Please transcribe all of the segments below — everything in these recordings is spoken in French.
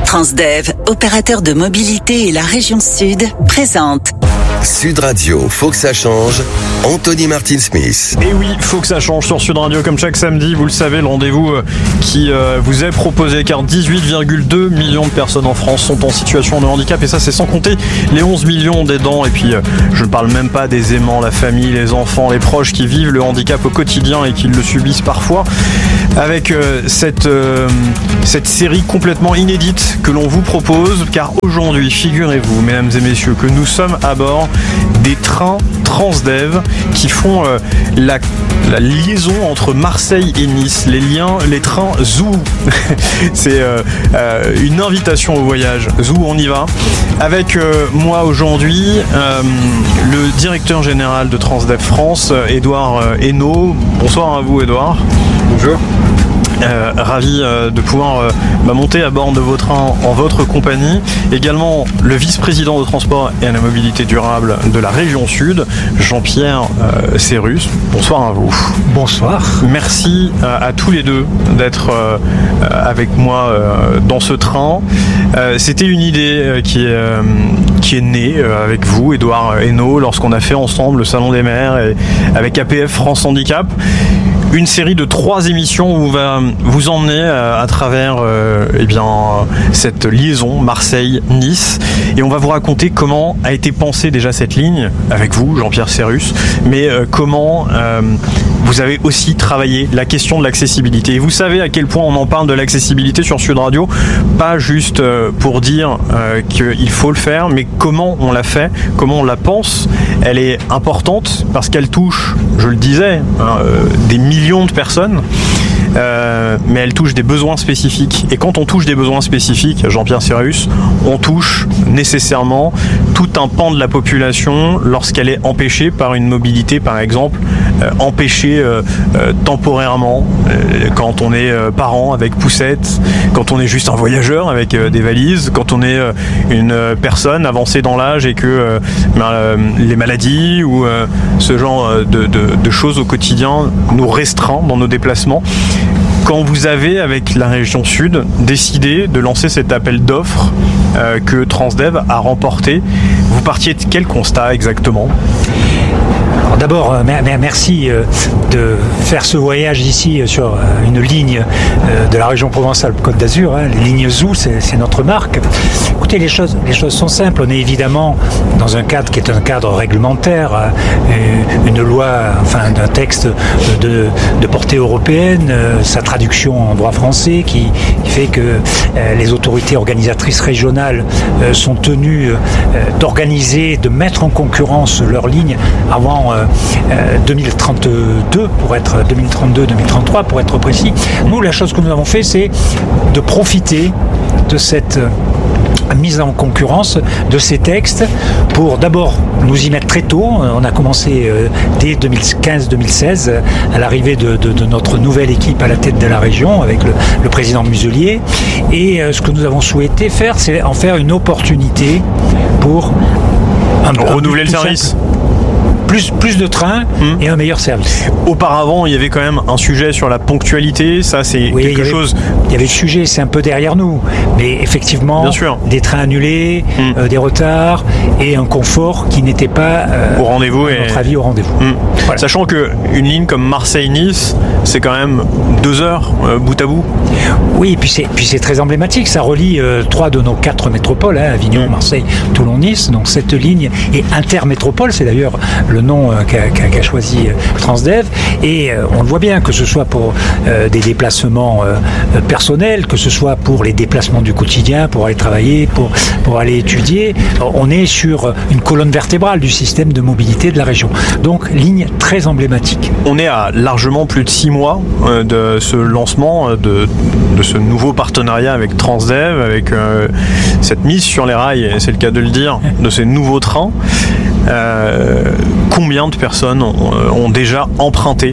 Transdev, opérateur de mobilité et la région Sud, présente Sud Radio, faut que ça change. Anthony Martin-Smith. Et oui, faut que ça change sur Sud Radio, comme chaque samedi, vous le savez, le rendez-vous qui vous est proposé, car 18,2 millions de personnes en France sont en situation de handicap, et ça c'est sans compter les 11 millions d'aidants, et puis je ne parle même pas des aimants, la famille, les enfants, les proches qui vivent le handicap au quotidien et qui le subissent parfois, avec cette série complètement inédite que l'on vous propose, car aujourd'hui, figurez-vous, mesdames et messieurs, que nous sommes à bord des trains Transdev qui font la liaison entre Marseille et Nice, les trains Zou. C'est une invitation au voyage. Zou, on y va. Avec moi aujourd'hui, le directeur général de Transdev France, Édouard Hainaut. Bonsoir à vous, Édouard. Bonjour. Ravi de pouvoir monter à bord de vos trains en votre compagnie. Également le vice-président de transport et à la mobilité durable de la région Sud, Jean-Pierre Cérus. Bonsoir à vous. Bonsoir. Merci à tous les deux d'être avec moi dans ce train. C'était une idée qui est née avec vous, Édouard Hainaut, lorsqu'on a fait ensemble le Salon des maires et avec APF France Handicap. Une série de 3 émissions où on va vous emmener à travers cette liaison Marseille-Nice, et on va vous raconter comment a été pensée déjà cette ligne avec vous, Jean-Pierre Cérus, mais comment vous avez aussi travaillé la question de l'accessibilité. Et vous savez à quel point on en parle de l'accessibilité sur Sud Radio, pas juste pour dire qu'il faut le faire, mais comment on la fait, comment on la pense. Elle est importante parce qu'elle touche, je le disais, des millions de personnes, mais elle touche des besoins spécifiques. Et quand on touche des besoins spécifiques, Jean-Pierre Cérus, on touche nécessairement tout un pan de la population lorsqu'elle est empêchée par une mobilité, par exemple, empêchée temporairement, quand on est parent avec poussette, quand on est juste un voyageur avec des valises, quand on est une personne avancée dans l'âge et que les maladies ou ce genre de choses au quotidien nous restreint dans nos déplacements. Quand vous avez, avec la région Sud, décidé de lancer cet appel d'offres que Transdev a remporté, vous partiez de quel constat exactement ? Alors d'abord, merci de faire ce voyage ici sur une ligne de la région Provence-Alpes-Côte d'Azur. Les lignes Zou, c'est notre marque. Écoutez, les choses sont simples. On est évidemment dans un cadre qui est un cadre réglementaire, une loi, enfin d'un texte de portée européenne, sa traduction en droit français qui fait que les autorités organisatrices régionales sont tenues d'organiser, de mettre en concurrence leurs lignes avant 2032 pour être 2032-2033 pour être précis. Nous, la chose que nous avons fait, c'est de profiter de cette mise en concurrence de ces textes pour d'abord nous y mettre très tôt. On a commencé dès 2015-2016 à l'arrivée de notre nouvelle équipe à la tête de la région avec le président Muselier, et ce que nous avons souhaité faire, c'est en faire une opportunité pour renouveler le service. Plus de trains et un meilleur service. Auparavant, il y avait quand même un sujet sur la ponctualité. Ça, c'est quelque chose. Il y avait le sujet, c'est un peu derrière nous. Mais effectivement, bien sûr, des trains annulés, des retards et un confort qui n'était pas au rendez-vous, à notre avis, au rendez-vous. Voilà. Sachant qu'une ligne comme Marseille-Nice, c'est quand même 2 heures bout à bout. Oui, et puis c'est très emblématique. Ça relie 3 de nos 4 métropoles, Avignon, Marseille, Toulon, Nice. Donc cette ligne est intermétropole. C'est d'ailleurs le nom qu'a choisi Transdev, et on le voit bien, que ce soit pour des déplacements personnels, que ce soit pour les déplacements du quotidien, pour aller travailler, pour aller étudier, on est sur une colonne vertébrale du système de mobilité de la région. Donc ligne très emblématique. On est à largement plus de 6 mois de ce lancement, de ce nouveau partenariat avec Transdev, avec cette mise sur les rails, c'est le cas de le dire, de ces nouveaux trains. Combien de personnes ont déjà emprunté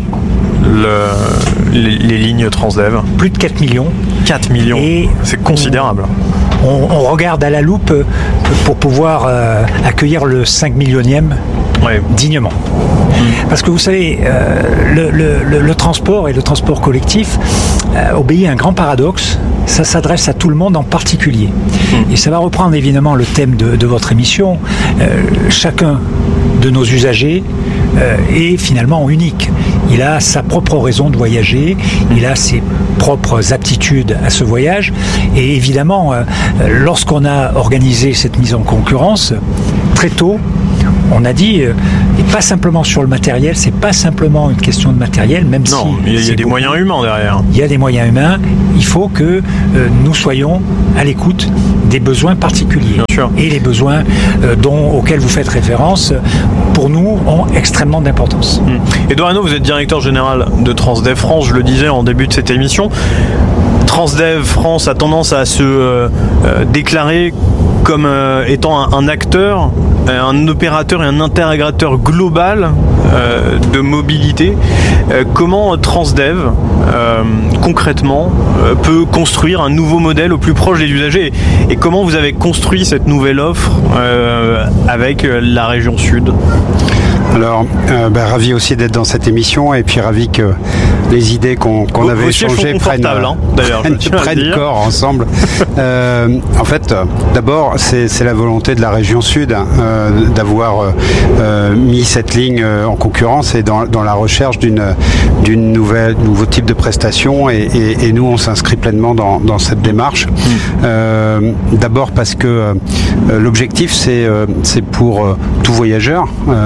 les lignes Transdev? Plus de 4 millions. 4 millions, et c'est considérable. On regarde à la loupe pour pouvoir accueillir le 5 millionième dignement. Parce que vous savez, le transport et le transport collectif obéit à un grand paradoxe. Ça s'adresse à tout le monde en particulier. Et ça va reprendre évidemment le thème de votre émission. Chacun de nos usagers est finalement unique. Il a sa propre raison de voyager, il a ses propres aptitudes à ce voyage. Et évidemment, lorsqu'on a organisé cette mise en concurrence, très tôt, on a dit, et pas simplement sur le matériel, c'est pas simplement une question de matériel, même si... Non, il y a des moyens humains derrière. Il y a des moyens humains, il faut que nous soyons à l'écoute des besoins particuliers. Bien sûr. Et les besoins auxquels vous faites référence, pour nous, ont extrêmement d'importance. Édouard Hainaut, vous êtes directeur général de Transdev France, je le disais en début de cette émission. Transdev France a tendance à se déclarer comme étant un acteur, un opérateur et un intégrateur global de mobilité. Comment Transdev, concrètement, peut construire un nouveau modèle au plus proche des usagers et comment vous avez construit cette nouvelle offre avec la région Sud ? Alors, ravi aussi d'être dans cette émission et puis ravi que les idées qu'on avait échangées prennent corps ensemble. En fait, d'abord, c'est la volonté de la région Sud d'avoir mis cette ligne en concurrence et dans la recherche d'une nouveau type de prestation et nous, on s'inscrit pleinement dans cette démarche. D'abord parce que l'objectif, c'est pour tout voyageur,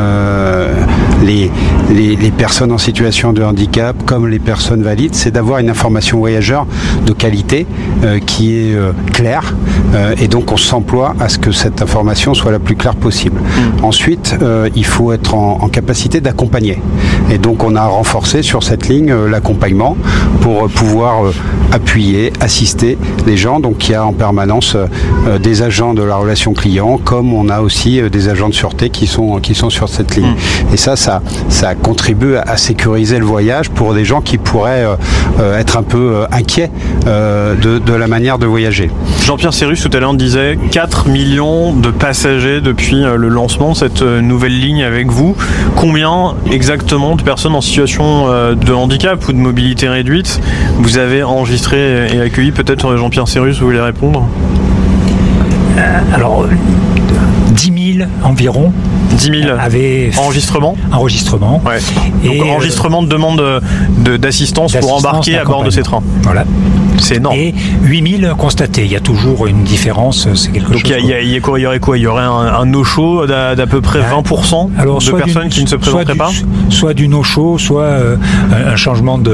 les personnes en situation de handicap comme les personnes valides, c'est d'avoir une information voyageur de qualité qui est claire et donc on s'emploie à ce que cette information soit la plus claire possible. Ensuite, il faut être en capacité d'accompagner et donc on a renforcé sur cette ligne l'accompagnement pour pouvoir appuyer, assister les gens. Donc il y a en permanence des agents de la relation client comme on a aussi des agents de sûreté qui sont sur cette ligne. Et ça contribue à sécuriser le voyage pour des gens qui pourraient être un peu inquiets de la manière de voyager. Jean-Pierre Cérus tout à l'heure disait 4 millions de passagers depuis le lancement de cette nouvelle ligne avec vous. Combien exactement de personnes en situation de handicap ou de mobilité réduite vous avez enregistré et accueilli? Peut-être Jean-Pierre Cérus, vous voulez répondre? Alors, 10 000 environ. 10 000 enregistrements. Ouais. Donc enregistrement de demande d'assistance pour embarquer à bord de ces trains. Voilà. C'est énorme. Et 8 000 constatés. Il y a toujours une différence. C'est quelque chose. Donc il y aurait quoi? Il y aurait un no-show d'à peu près 20% de personnes qui ne se présenteraient pas. Soit du no-show, soit un changement de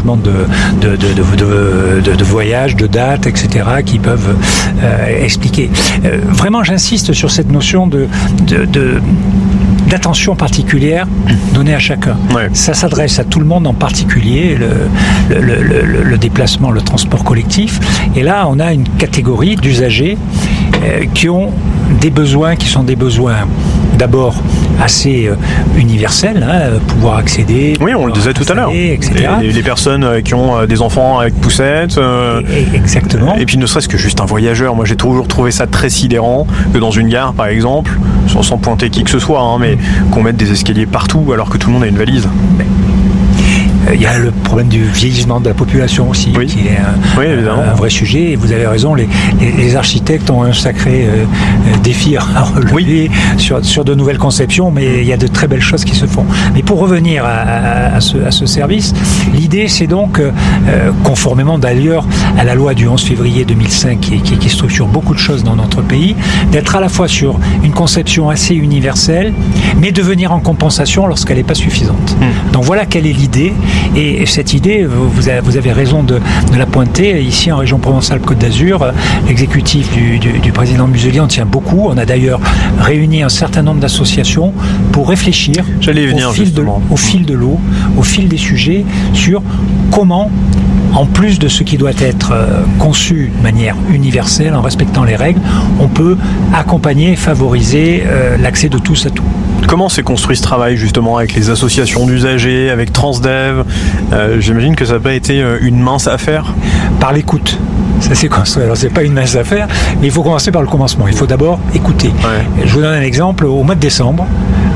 voyage, de date, etc. qui peuvent expliquer. Vraiment, j'insiste sur cette notion d'attention particulière donnée à chacun. Ouais. Ça s'adresse à tout le monde, en particulier le déplacement, le transport collectif. Et là, on a une catégorie d'usagers qui ont des besoins qui sont des besoins d'abord assez universels, pouvoir accéder. Oui, on le disait tout à l'heure. Etc. Les personnes qui ont des enfants avec poussettes. Exactement. Et puis ne serait-ce que juste un voyageur. Moi, j'ai toujours trouvé ça très sidérant que dans une gare, par exemple, sans pointer qui que ce soit, mais qu'on mette des escaliers partout alors que tout le monde a une valise. Il y a le problème du vieillissement de la population aussi, qui est un vrai sujet. Et vous avez raison, les architectes ont un sacré défi à relever sur de nouvelles conceptions, mais il y a de très belles choses qui se font. Mais pour revenir à ce service, l'idée c'est donc, conformément d'ailleurs à la loi du 11 février 2005 qui structure beaucoup de choses dans notre pays, d'être à la fois sur une conception assez universelle, mais de venir en compensation lorsqu'elle n'est pas suffisante. Donc voilà quelle est l'idée. Et cette idée, vous avez raison de la pointer. Ici, en région Provence-Alpes-Côte d'Azur, l'exécutif du président Muselier en tient beaucoup. On a d'ailleurs réuni un certain nombre d'associations pour réfléchir au fil de l'eau, au fil des sujets, sur comment, en plus de ce qui doit être conçu de manière universelle, en respectant les règles, on peut accompagner et favoriser l'accès de tous à tout. Comment s'est construit ce travail justement avec les associations d'usagers, avec Transdev? J'imagine que ça n'a pas été une mince affaire. Par l'écoute. Ça s'est construit. Alors c'est pas une mince affaire, mais il faut commencer par le commencement. Il faut d'abord écouter. Ouais. Je vous donne un exemple. Au mois de décembre,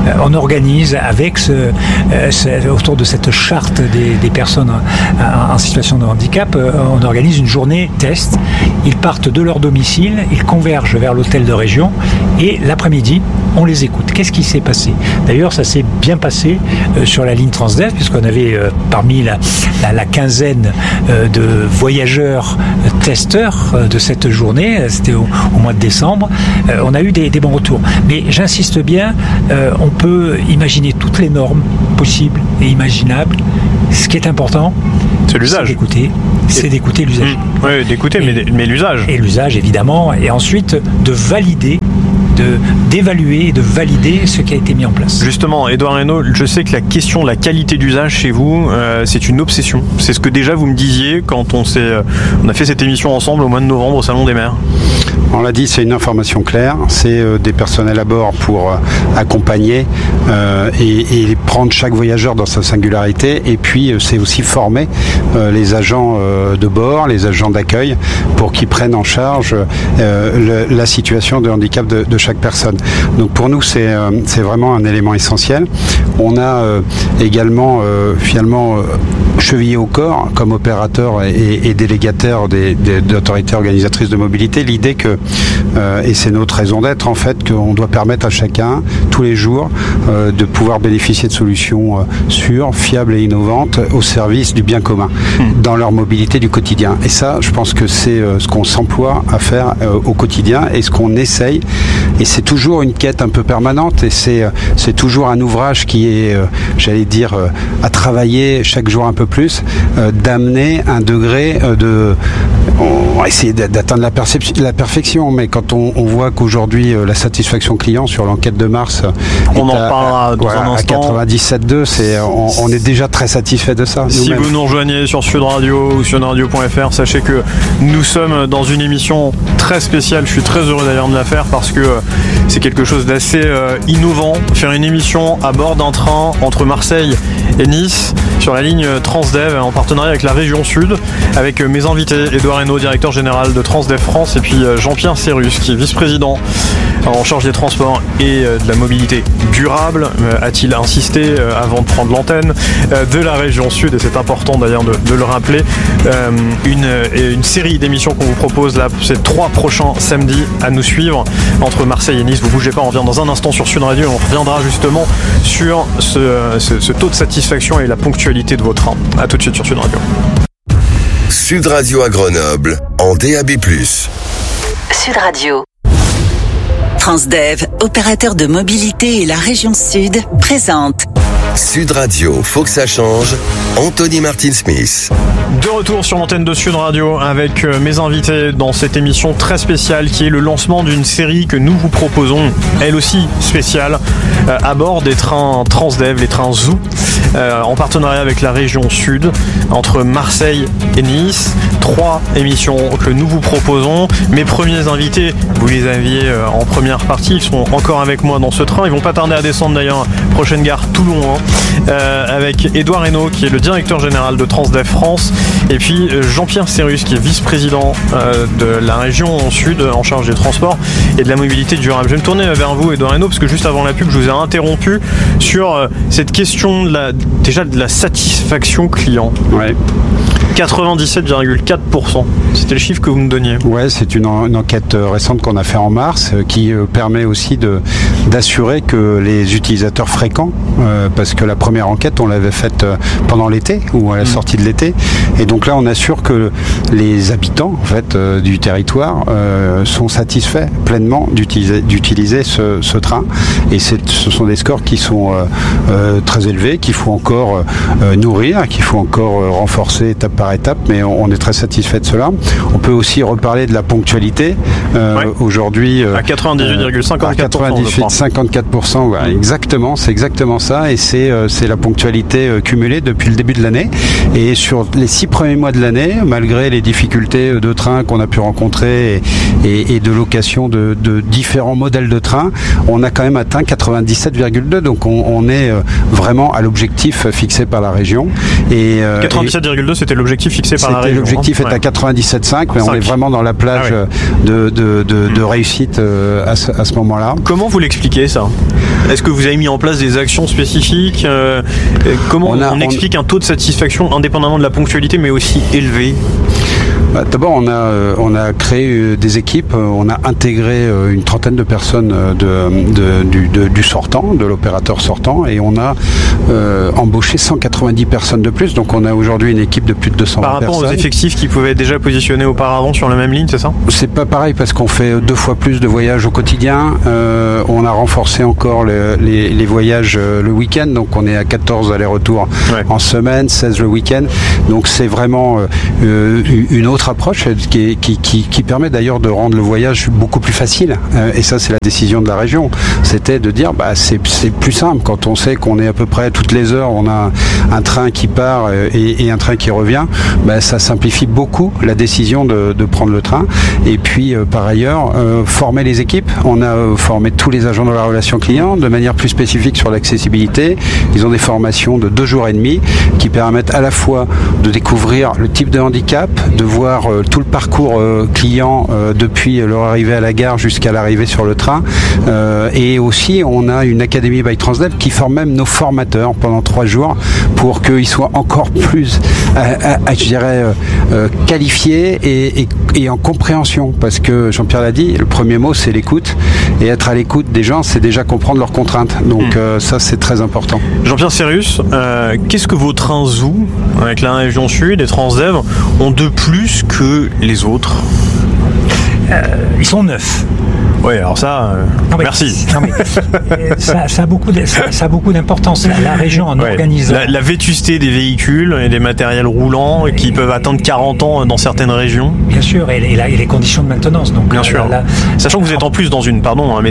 on organise avec autour de cette charte des personnes en situation de handicap, on organise une journée test. Ils partent de leur domicile, ils convergent vers l'hôtel de région et l'après-midi, on les écoute. Qu'est-ce qui s'est passé? D'ailleurs, ça s'est bien passé sur la ligne Transdev, puisqu'on avait parmi la quinzaine de voyageurs testeurs de cette journée, c'était au mois de décembre, on a eu des bons retours. Mais j'insiste bien, on peut imaginer toutes les normes possibles et imaginables. Ce qui est important, c'est l'usage. C'est d'écouter l'usage. Oui, d'écouter, mais l'usage. Et l'usage, évidemment, et ensuite de valider, d'évaluer et de valider ce qui a été mis en place. Justement, Édouard Reynaud, je sais que la question de la qualité d'usage chez vous, c'est une obsession. C'est ce que déjà vous me disiez quand on a fait cette émission ensemble au mois de novembre au Salon des maires. On l'a dit, c'est une information claire, c'est des personnels à bord pour accompagner et prendre chaque voyageur dans sa singularité, et puis c'est aussi former les agents de bord, les agents d'accueil, pour qu'ils prennent en charge la situation de handicap de chaque personne. Donc pour nous, c'est vraiment un élément essentiel. On a également finalement chevillé au corps, comme opérateur et délégataire d'autorités organisatrices de mobilité, l'idée que, et c'est notre raison d'être en fait, qu'on doit permettre à chacun, tous les jours, de pouvoir bénéficier de solutions sûres, fiables et innovantes au service du bien commun, dans leur mobilité du quotidien. Et ça, je pense que c'est ce qu'on s'emploie à faire au quotidien et ce qu'on essaye. Et c'est toujours une quête un peu permanente, et c'est toujours un ouvrage qui est, j'allais dire, à travailler chaque jour un peu plus, d'amener un degré on va essayer d'atteindre la perfection, mais quand on voit qu'aujourd'hui la satisfaction client sur l'enquête de mars on en parlera dans un instant, à 97,2, on est déjà très satisfait de ça. Si vous nous rejoignez sur Sud Radio ou sur radio.fr, sachez que nous sommes dans une émission très spéciale. Je suis très heureux d'ailleurs de la faire parce que c'est quelque chose d'assez innovant. Faire une émission à bord d'un train entre Marseille et Nice sur la ligne Transdev en partenariat avec la région Sud, avec mes invités Édouard Reynaud, directeur général de Transdev France, et puis Jean-Pierre Serrus, qui est vice-président en charge des transports et de la mobilité durable, a-t-il insisté avant de prendre l'antenne, de la région Sud, et c'est important d'ailleurs de le rappeler. Une série d'émissions qu'on vous propose là, ces 3 prochains samedis à nous suivre entre Marseille et Nice. Vous bougez pas, on revient dans un instant sur Sud Radio et on reviendra justement sur ce taux de satisfaction et la ponctualité de vos trains. A tout de suite sur Sud Radio. Sud Radio à Grenoble, en DAB+. Sud Radio. Transdev, opérateur de mobilité et la région Sud, présente Sud Radio, faut que ça change. Anthony Martin-Smith. De retour sur l'antenne de Sud Radio avec mes invités dans cette émission très spéciale qui est le lancement d'une série que nous vous proposons, elle aussi spéciale, à bord des trains Transdev, les trains Zoo, en partenariat avec la région Sud, entre Marseille et Nice. 3 émissions que nous vous proposons. Mes premiers invités, vous les aviez en première partie, ils sont encore avec moi dans ce train. Ils vont pas tarder à descendre d'ailleurs, prochaine gare Toulon, avec Édouard Reynaud qui est le directeur général de Transdev France, et puis Jean-Pierre Serrus qui est vice-président de la région Sud en charge des transports et de la mobilité durable. Je vais me tourner vers vous, Édouard Reynaud, parce que juste avant la pub, je vous ai interrompu sur cette question de la satisfaction client. Ouais. 97,4%. C'était le chiffre que vous me donniez. Ouais, c'est une enquête récente qu'on a fait en mars qui permet aussi d'assurer que les utilisateurs fréquents, parce que la première enquête on l'avait faite pendant l'été ou à la sortie de l'été, et donc là on assure que les habitants en fait du territoire sont satisfaits pleinement d'utiliser ce train, et ce sont des scores qui sont très élevés, qu'il faut encore nourrir, qu'il faut encore renforcer étape par étape, mais on est très satisfait de cela. On peut aussi reparler de la ponctualité. Aujourd'hui, à 98,54%. 54%, voilà, exactement, c'est exactement ça, et c'est la ponctualité cumulée depuis le début de l'année. Et sur les 6 premiers mois de l'année, malgré les difficultés de train qu'on a pu rencontrer et de location de différents modèles de train, on a quand même atteint 97,2, donc on est vraiment à l'objectif fixé par la région. 97,2, c'était l'objectif l'objectif fixé par la région. L'objectif est à 97,5, mais on est vraiment dans la plage de réussite à ce moment-là. Comment vous l'expliquez ça ? Est-ce que vous avez mis en place des actions spécifiques ? Comment on explique un taux de satisfaction indépendamment de la ponctualité, mais aussi élevé ? D'abord, on a créé des équipes, on a intégré une trentaine de personnes du sortant, de l'opérateur sortant, et on a embauché 190 personnes de plus. Donc on a aujourd'hui une équipe de plus de 200 personnes. Par rapport aux effectifs qui pouvaient être déjà positionnés auparavant sur la même ligne, c'est ça ? C'est pas pareil parce qu'on fait 2 fois plus de voyages au quotidien. On a renforcé encore les voyages le week-end, donc on est à 14 allers-retours en semaine, 16 le week-end. Donc c'est vraiment une autre approche qui permet d'ailleurs de rendre le voyage beaucoup plus facile. Et ça, c'est la décision de la région. C'était de dire, c'est plus simple quand on sait qu'on est à peu près toutes les heures, on a un train qui part et un train qui revient. Ça simplifie beaucoup la décision de prendre le train. Et puis, par ailleurs, former les équipes. On a formé tous les agents de la relation client de manière plus spécifique sur l'accessibilité. Ils ont des formations de 2 jours et demi qui permettent à la fois de découvrir le type de handicap, de voir tout le parcours client depuis leur arrivée à la gare jusqu'à l'arrivée sur le train. Et aussi, on a une académie by Transdev qui forme même nos formateurs pendant 3 jours pour qu'ils soient encore plus, je dirais, qualifiés et en compréhension. Parce que Jean-Pierre l'a dit, le premier mot, c'est l'écoute. Et être à l'écoute des gens, c'est déjà comprendre leurs contraintes. Donc ça, c'est très important. Jean-Pierre Sérius, qu'est-ce que vos trains Zoo, avec la région Sud et Transdev, ont de plus que les autres ? Ils sont 9. Oui, alors ça, merci. Ça a beaucoup d'importance. La région en organisant... La vétusté des véhicules et des matériels roulants qui peuvent atteindre 40 ans dans certaines régions. Bien sûr, et les conditions de maintenance. Donc, bien sûr. Sachant que vous êtes en plus dans une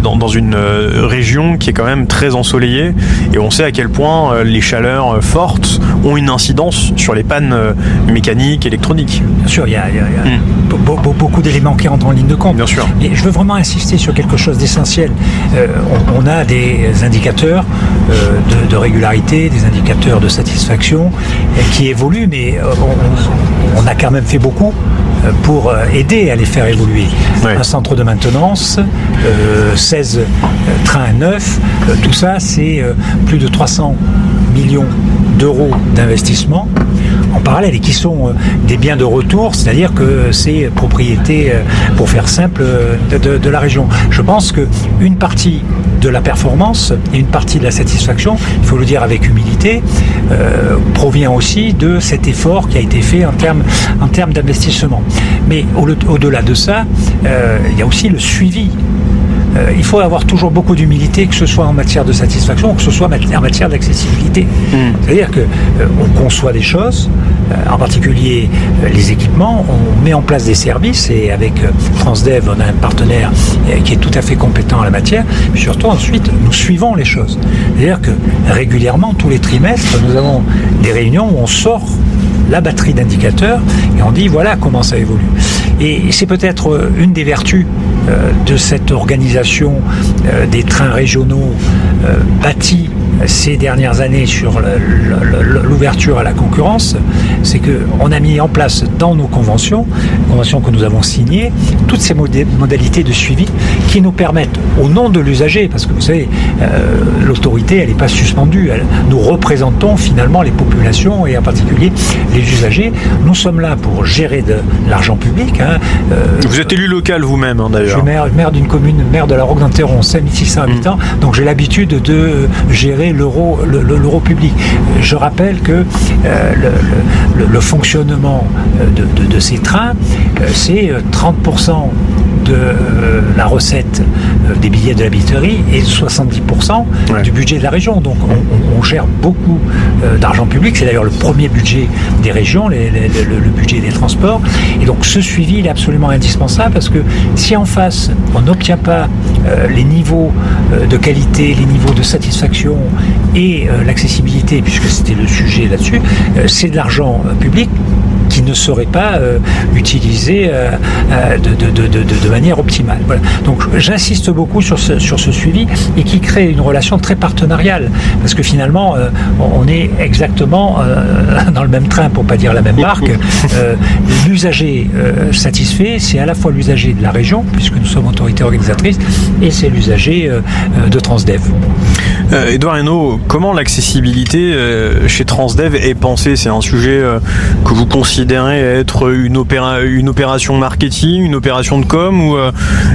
région qui est quand même très ensoleillée, et on sait à quel point les chaleurs fortes ont une incidence sur les pannes mécaniques, électroniques. Bien sûr, il y a beaucoup d'éléments qui rentrent en ligne de compte. Bien sûr. Mais je veux vraiment insister sur quelque chose d'essentiel. On a des indicateurs de régularité, des indicateurs de satisfaction qui évoluent, mais on a quand même fait beaucoup pour aider à les faire évoluer. Oui. Un centre de maintenance, 16 trains neufs, tout ça c'est plus de 300 millions d'euros d'investissement en parallèle et qui sont des biens de retour, c'est-à-dire que c'est propriété, pour faire simple, de la région. Je pense qu'une partie de la performance et une partie de la satisfaction, il faut le dire avec humilité, provient aussi de cet effort qui a été fait en termes d'investissement. Mais au-delà de ça, il y a aussi le suivi. Il faut avoir toujours beaucoup d'humilité, que ce soit en matière de satisfaction ou que ce soit en matière d'accessibilité. C'est-à-dire qu'on conçoit des choses, en particulier les équipements, on met en place des services et avec Transdev, on a un partenaire qui est tout à fait compétent en la matière, mais surtout ensuite nous suivons les choses. C'est-à-dire que régulièrement, tous les trimestres, nous avons des réunions où on sort la batterie d'indicateurs et on dit voilà comment ça évolue. Et c'est peut-être une des vertus de cette organisation des trains régionaux bâtis ces dernières années sur l'ouverture à la concurrence, c'est qu'on a mis en place dans nos conventions que nous avons signées, toutes ces modalités de suivi qui nous permettent, au nom de l'usager, parce que vous savez, l'autorité, elle n'est pas suspendue, nous représentons finalement les populations et en particulier les usagers. Nous sommes là pour gérer de l'argent public. Vous êtes élu local vous-même, d'ailleurs. Je suis maire d'une commune, maire de la Roque-d'Enterron, 5600 habitants, donc j'ai l'habitude de gérer l'euro public. Je rappelle que le fonctionnement de ces trains, c'est 30% de la recette des billets de la billetterie et 70% du budget de la région. Donc on gère beaucoup d'argent public. C'est d'ailleurs le premier budget des régions, le budget des transports. Et donc ce suivi il est absolument indispensable parce que si en face on n'obtient pas les niveaux de qualité, les niveaux de satisfaction et l'accessibilité, puisque c'était le sujet là-dessus, c'est de l'argent public qui ne serait pas utilisé de manière optimale. Voilà. Donc j'insiste beaucoup sur ce suivi et qui crée une relation très partenariale parce que finalement on est exactement dans le même train pour pas dire la même barque. L'usager satisfait, c'est à la fois l'usager de la région puisque nous sommes autorité organisatrice et c'est l'usager de Transdev. Édouard Hainaut, comment l'accessibilité chez Transdev est pensée? C'est un sujet que vous considérez être une opération marketing, une opération de com ou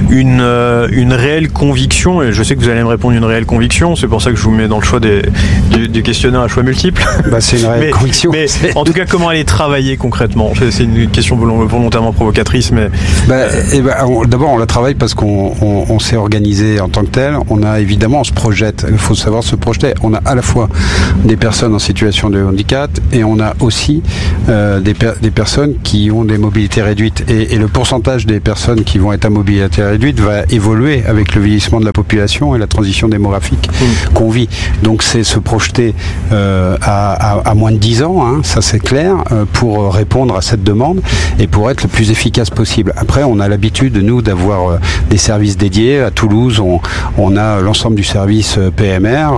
une réelle conviction? Et je sais que vous allez me répondre une réelle conviction, c'est pour ça que je vous mets dans le choix du questionnaire à choix multiples. C'est une réelle conviction. Mais en tout cas, comment elle est travaillée concrètement? C'est une question volontairement provocatrice, mais... D'abord, on la travaille parce qu'on s'est organisé en tant que tel. On a évidemment, on se projette. Il faut savoir se projeter. On a à la fois des personnes en situation de handicap et on a aussi des personnes qui ont des mobilités réduites. Et le pourcentage des personnes qui vont être à mobilité réduite va évoluer avec le vieillissement de la population et la transition démographique qu'on vit. Donc c'est se projeter à moins de 10 ans, hein, ça c'est clair, pour répondre à cette demande et pour être le plus efficace possible. Après, on a l'habitude, nous, d'avoir des services dédiés. À Toulouse, on a l'ensemble du service PMR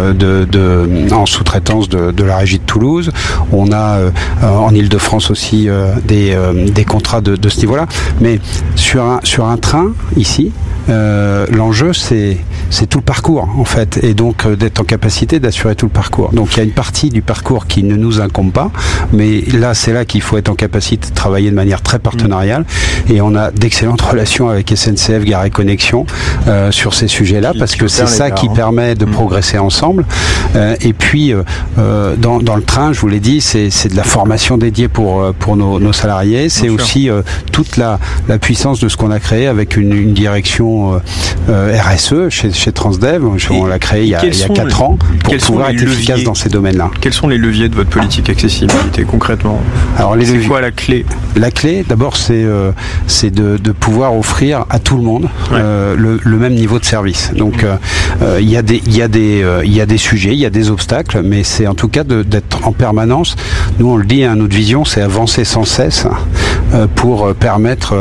en sous-traitance de la régie de Toulouse. On a en Ile-de-France aussi des contrats de ce niveau-là. Mais sur un train, ici, l'enjeu c'est tout le parcours en fait, et donc d'être en capacité d'assurer tout le parcours. Donc il y a une partie du parcours qui ne nous incombe pas, mais là c'est là qu'il faut être en capacité de travailler de manière très partenariale, et on a d'excellentes relations avec SNCF Gare et Connexion sur ces sujets-là, parce que c'est ça qui permet de progresser ensemble. Et puis dans le train, je vous l'ai dit, c'est de la formation dédiée pour nos salariés, c'est aussi toute la puissance de ce qu'on a créé avec une direction RSE chez Transdev. On l'a créé il y a 4 ans pour pouvoir être efficace dans ces domaines-là. Quels sont les leviers de votre politique accessibilité concrètement? Alors c'est quoi la clé? La clé, d'abord, c'est de pouvoir offrir à tout le monde le même niveau de service. Donc il y a des sujets, il y a des obstacles, mais c'est en tout cas d'être en permanence. Nous on le dit, hein, notre vision, c'est avancer sans cesse pour permettre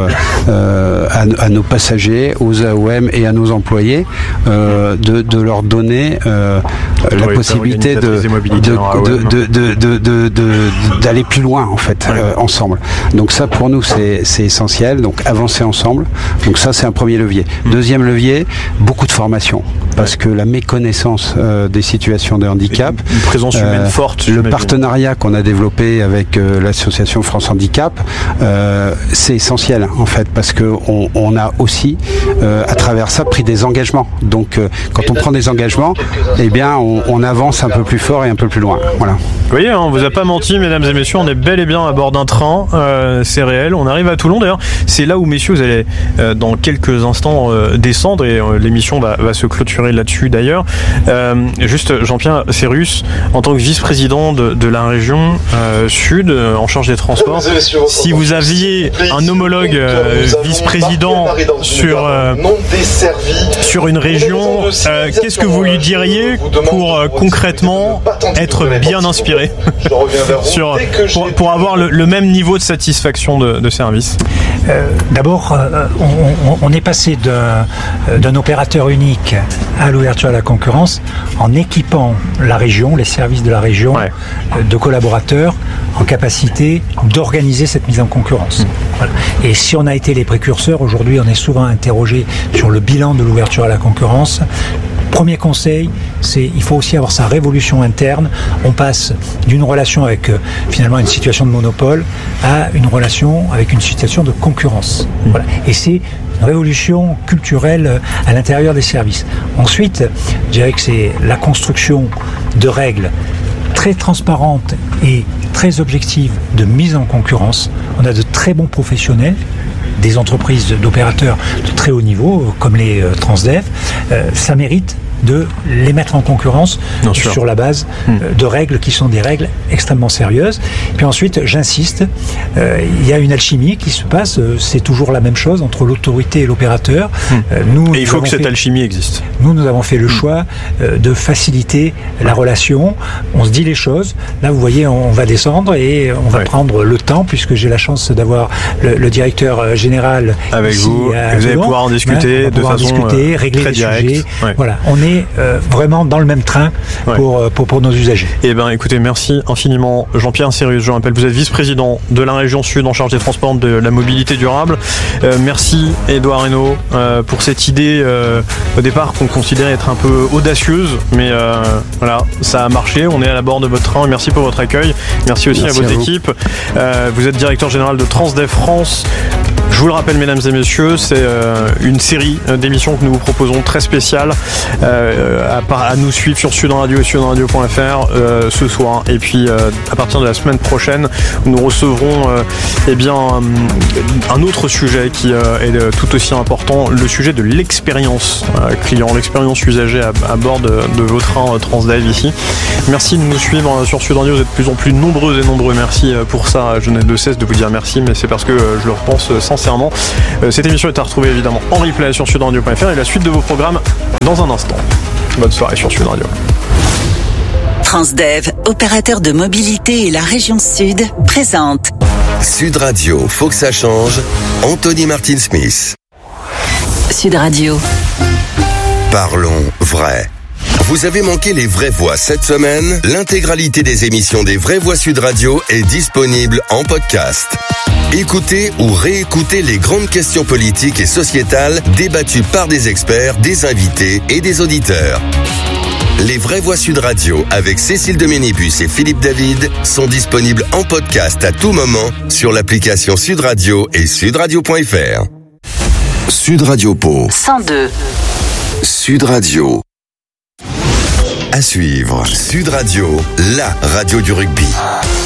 à nos passagers, aux AOM et à nos employés de leur donner la possibilité d'aller plus loin en fait, ensemble. Donc ça pour nous c'est essentiel, donc avancer ensemble. Donc ça c'est un premier levier. Deuxième levier, beaucoup de formation, parce que la méconnaissance des situations de handicap, une présence humaine forte, le partenariat qu'on a développé avec l'association France Handicap, c'est essentiel en fait, parce que on a aussi à travers ça pris des engagements. Donc quand on prend des engagements, eh bien on avance un peu plus fort et un peu plus loin. Voilà. Vous voyez, on vous a pas menti, mesdames et messieurs, on est bel et bien à bord d'un train, c'est réel, on arrive à Toulon. D'ailleurs, c'est là où, messieurs, vous allez dans quelques instants descendre, et l'émission va se clôturer là-dessus d'ailleurs. Juste, Jean-Pierre Serrus, en tant que vice-président de la région Sud, en charge des transports, si vous aviez un homologue vice-président sur une région, qu'est-ce que vous lui diriez pour concrètement être bien inspiré pour avoir le même niveau de satisfaction de service? D'abord, on est passé d'un opérateur unique à l'ouverture à la concurrence en équipant la région, les services de la région, de collaborateurs en capacité d'organiser cette mise en concurrence. Voilà. Et si on a été les précurseurs, aujourd'hui on est souvent interrogé sur le bilan de l'ouverture à la concurrence. Premier conseil, c'est il faut aussi avoir sa révolution interne. On passe d'une relation avec finalement une situation de monopole à une relation avec une situation de concurrence. Voilà. Et c'est une révolution culturelle à l'intérieur des services. Ensuite, je dirais que c'est la construction de règles très transparentes et très objectives de mise en concurrence. On a de très bons professionnels, des entreprises d'opérateurs de très haut niveau, comme les Transdev. Ça mérite de les mettre en concurrence sur la base de règles qui sont des règles extrêmement sérieuses. Puis ensuite, j'insiste, il y a une alchimie qui se passe, c'est toujours la même chose entre l'autorité et l'opérateur. Et il faut que cette alchimie existe. Nous avons fait le choix de faciliter la relation. On se dit les choses. Là, vous voyez, on va descendre et on va prendre le temps, puisque j'ai la chance d'avoir le directeur général avec ici vous. À vous allez pouvoir en discuter de façon régler très les directe. sujets. Voilà, on est vraiment dans le même train pour nos usagers. Eh bien, écoutez, merci infiniment, Jean-Pierre Sérius. Je rappelle, vous êtes vice-président de la région Sud en charge des transports, de la mobilité durable. Merci, Édouard Hainaut, pour cette idée au départ qu'on considérait être un peu audacieuse, mais voilà, ça a marché. On est à la bord de votre train. Merci pour votre accueil. Merci aussi à votre équipe. Vous êtes directeur général de Transdev France. Je vous le rappelle, mesdames et messieurs, c'est une série d'émissions que nous vous proposons très spéciale à nous suivre sur Sud Radio et sudradio.fr ce soir. Et puis à partir de la semaine prochaine, nous recevrons un autre sujet qui est tout aussi important, le sujet de l'expérience client, l'expérience usagée à bord de vos trains Transdev ici. Merci de nous suivre sur Sud Radio, vous êtes de plus en plus nombreuses et nombreux. Merci pour ça, je n'ai de cesse de vous dire merci, mais c'est parce que je le repense sincèrement. Cette émission est à retrouver évidemment en replay sur sudradio.fr et la suite de vos programmes dans un instant. Bonne soirée sur Sud Radio. Transdev, opérateur de mobilité et la région Sud, présente Sud Radio, faut que ça change. Anthony Martin Smith. Sud Radio. Parlons vrai. Vous avez manqué les vraies voix cette semaine? L'intégralité des émissions des Vraies Voix Sud Radio est disponible en podcast. Écoutez ou réécoutez les grandes questions politiques et sociétales débattues par des experts, des invités et des auditeurs. Les Vraies Voix Sud Radio avec Cécile Doménibus et Philippe David sont disponibles en podcast à tout moment sur l'application Sud Radio et sudradio.fr. Sud Radio Pau 102. Sud Radio. À suivre, Sud Radio, la radio du rugby.